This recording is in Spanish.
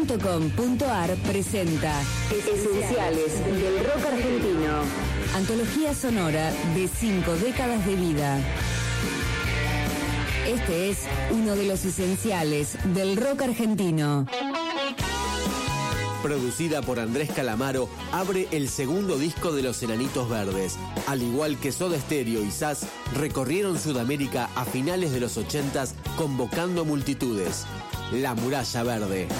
Rock.com.ar presenta Esenciales del Rock Argentino. Antología sonora de 5 décadas de vida. Este es uno de los esenciales del rock argentino. Producida por Andrés Calamaro, abre el segundo disco de Los Enanitos Verdes. Al igual que Soda Stereo y Sass, recorrieron Sudamérica a finales de los 80s convocando multitudes. La Muralla Verde.